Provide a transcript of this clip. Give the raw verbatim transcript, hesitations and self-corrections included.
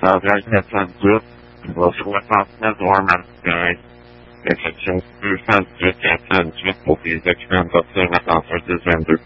Ça vient de faire doute. Il va soixante-neuf voir Marseille. Effectuation deux cent dix-huit quatre cent dix-huit pour les occupants d'observateurs deux vingt-deux.